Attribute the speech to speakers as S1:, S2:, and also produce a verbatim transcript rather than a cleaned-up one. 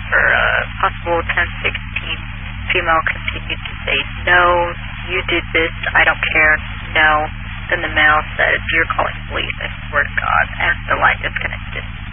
S1: for uh, possible ten sixteen. Female continued to say, no, you did this, I don't care, no. Then the male said, you're calling police, I swear to God, and the line disconnected.